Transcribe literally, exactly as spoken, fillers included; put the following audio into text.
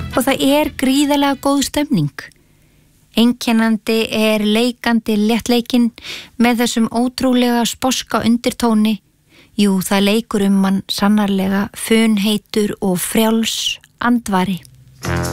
og það er gríðarlega góð stemning. Einkennandi er leikandi léttleikinn með þessum ótrúlega sposka undirtóni. Jú, það leikur um mann sannarlega funheitur og frjáls andvari.